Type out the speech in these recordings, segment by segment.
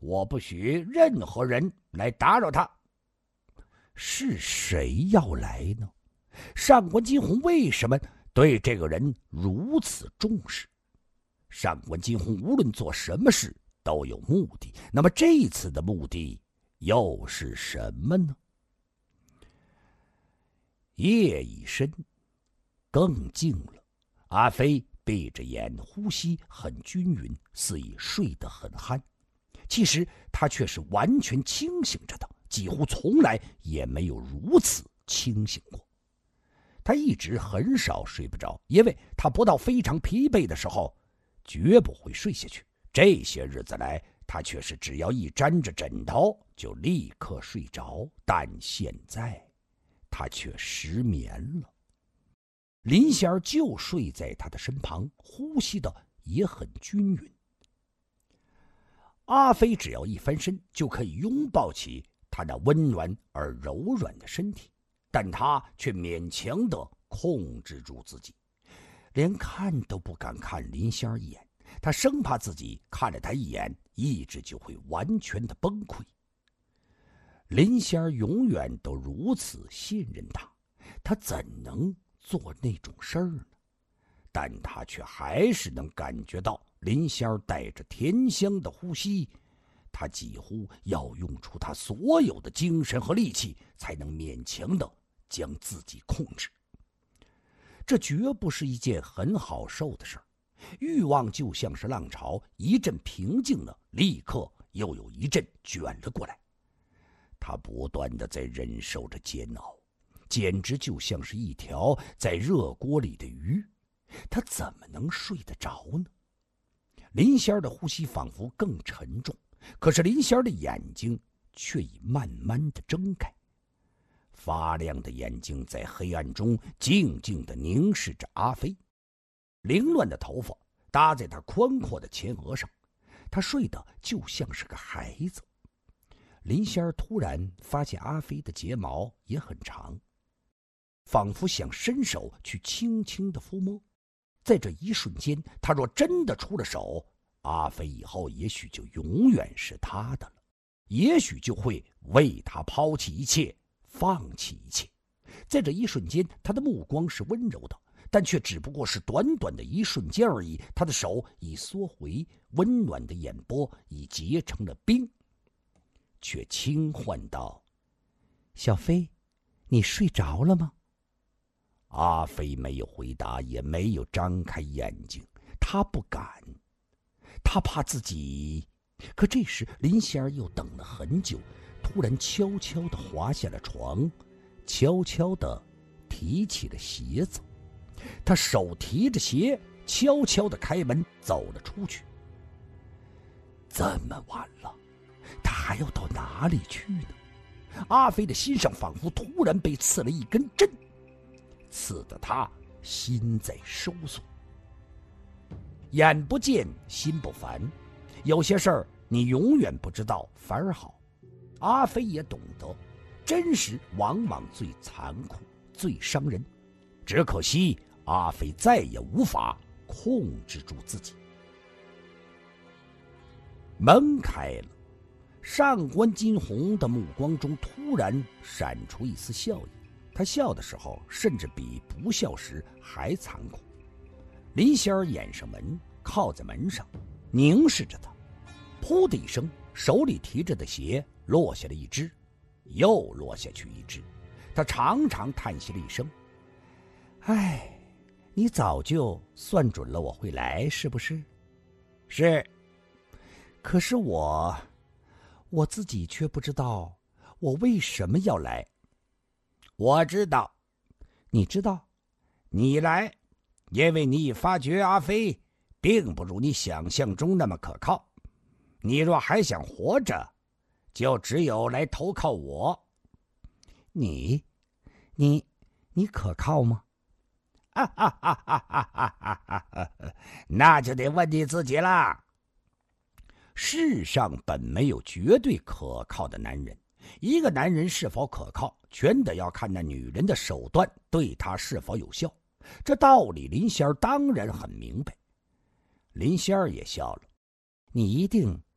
我不许任何人来打扰他。是谁要来呢？上官金鸿为什么对这个人如此重视？上官金鸿无论做什么事都有目的，那么这次的目的又是什么呢？夜已深，更静了。阿飞闭着眼，呼吸很均匀，似已睡得很酣。其实他却是完全清醒着的，几乎从来也没有如此清醒过。他一直很少睡不着，因为他不到非常疲惫的时候绝不会睡下去。这些日子来，他却是只要一沾着枕头就立刻睡着，但现在他却失眠了。林仙儿就睡在他的身旁，呼吸的也很均匀。阿飞只要一翻身，就可以拥抱起他那温暖而柔软的身体，但他却勉强地控制住自己，连看都不敢看林仙儿一眼。他生怕自己看了他一眼，意志就会完全的崩溃。林仙儿永远都如此信任他，他怎能做那种事儿呢？但他却还是能感觉到林仙儿带着甜香的呼吸，他几乎要用出他所有的精神和力气，才能勉强的将自己控制。这绝不是一件很好受的事儿。欲望就像是浪潮，一阵平静了，立刻又有一阵卷了过来。他不断的在忍受着煎熬，简直就像是一条在热锅里的鱼。他怎么能睡得着呢？林仙儿的呼吸仿佛更沉重，可是林仙儿的眼睛却已慢慢的睁开，发亮的眼睛在黑暗中静静地凝视着阿飞。凌乱的头发搭在他宽阔的前额上，他睡得就像是个孩子。林仙儿突然发现阿飞的睫毛也很长，仿佛想伸手去轻轻的抚摸。在这一瞬间，他若真的出了手，阿飞以后也许就永远是他的了，也许就会为他抛弃一切，放弃一切。在这一瞬间，他的目光是温柔的，但却只不过是短短的一瞬间而已。他的手已缩回，温暖的眼波已结成了冰，却轻唤道：“小飞，你睡着了吗？”阿飞没有回答，也没有张开眼睛，他不敢，他怕自己。可这时林仙儿又等了很久，突然悄悄地滑下了床，悄悄地提起了鞋子。他手提着鞋，悄悄地开门走了出去。这么晚了，他还要到哪里去呢？阿飞的心上仿佛突然被刺了一根针，刺得他心在收缩。眼不见心不烦，有些事儿你永远不知道反而好。阿飞也懂得，真实往往最残酷，最伤人。只可惜阿飞再也无法控制住自己。门开了，上官金鸿的目光中突然闪出一丝笑意，他笑的时候甚至比不笑时还残酷。林仙儿掩上门，靠在门上，凝视着他。噗的一声，手里提着的鞋落下了一只，又落下去一只。他长长叹息了一声：“哎，你早就算准了我会来，是不是？”“是。”“可是我自己却不知道我为什么要来。”“我知道。”“你知道？”“你来，因为你已发觉阿飞并不如你想象中那么可靠。你若还想活着，就只有来投靠我。”“你可靠吗？”“那就得问你自己啦。世上本没有绝对可靠的男人，一个男人是否可靠，全得要看那女人的手段对他是否有效。这道理林仙儿当然很明白。”林仙儿也笑了：“你一定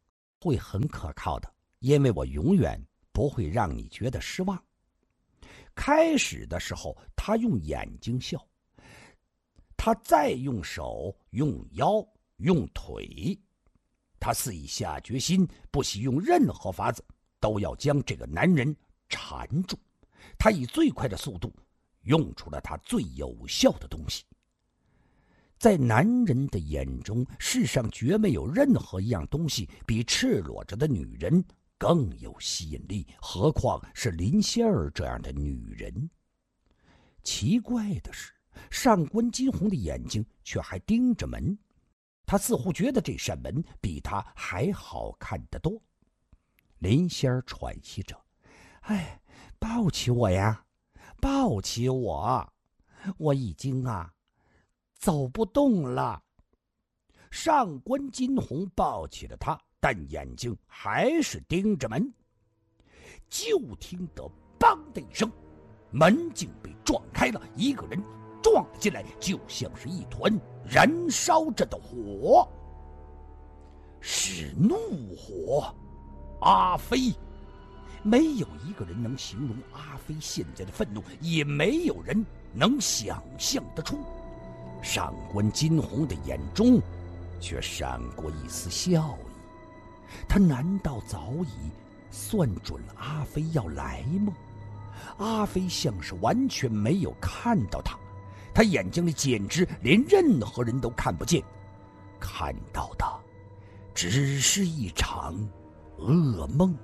会很可靠的，因为我永远不会让你觉得失望。开始的时候，他用眼睛笑，他再用手、用腰、用腿，他肆意下决心，不惜用任何法子，都要将这个男人缠住。他以最快的速度用出了他最有效的东西。在男人的眼中，世上绝没有任何一样东西比赤裸着的女人更有吸引力，何况是林仙儿这样的女人。奇怪的是，上官金鸿的眼睛却还盯着门，他似乎觉得这扇门比他还好看得多。林仙儿喘息着：“哎，抱起我呀，抱起我，我已经走不动了。”上官金鸿抱起了他，但眼睛还是盯着门。就听得“梆”的一声，门竟被撞开了，一个人撞了进来，就像是一团燃烧着的火。是怒火。阿飞。没有一个人能形容阿飞现在的愤怒，也没有人能想象得出。上官金鸿的眼中却闪过一丝笑意，他难道早已算准了阿飞要来吗？阿飞像是完全没有看到他，他眼睛里简直连任何人都看不见，看到的只是一场噩梦。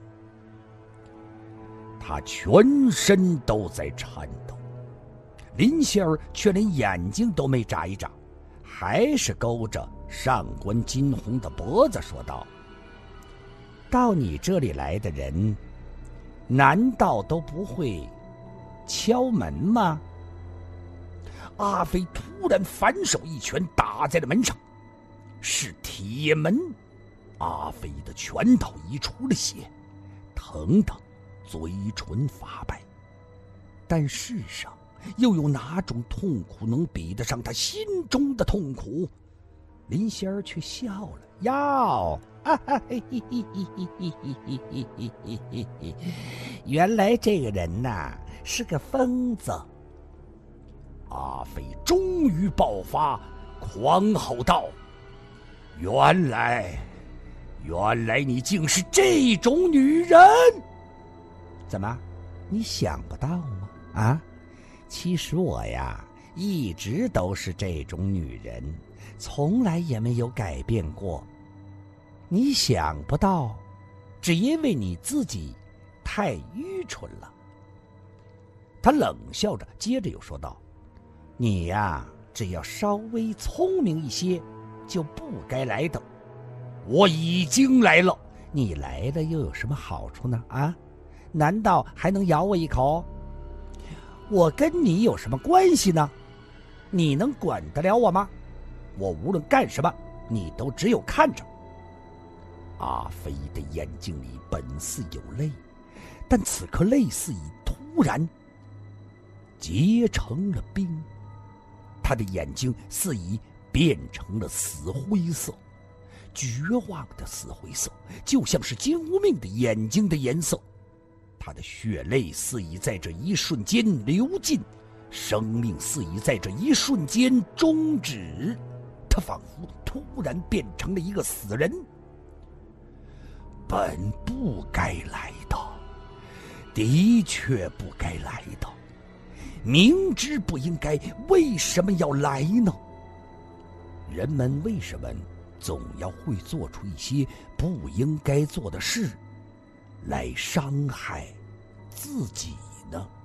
他全身都在颤抖，林仙儿却连眼睛都没眨一眨，还是勾着上官金鸿的脖子说道：“到你这里来的人，难道都不会敲门吗？”阿飞突然反手一拳打在了门上，是铁门。阿飞的拳头已出了血，疼得嘴唇发白。但世上又有哪种痛苦能比得上他心中的痛苦？林仙儿却笑了：“原来这个人是个疯子。”阿飞终于爆发，狂吼道：“原来你竟是这种女人！怎么，你想不到吗？其实我一直都是这种女人，从来也没有改变过。你想不到，只因为你自己太愚蠢了。”他冷笑着，接着又说道：“你只要稍微聪明一些，就不该来的。我已经来了，你来了又有什么好处呢？难道还能咬我一口？我跟你有什么关系呢？你能管得了我吗？我无论干什么，你都只有看着。”阿飞的眼睛里本似有泪，但此刻泪似已突然结成了冰，他的眼睛似已变成了死灰色，绝望的死灰色，就像是金无命的眼睛的颜色。他的血泪似已在这一瞬间流尽，生命似已在这一瞬间终止。他仿佛突然变成了一个死人。本不该来的，的确不该来的，明知不应该，为什么要来呢？人们为什么总要会做出一些不应该做的事，来伤害自己呢？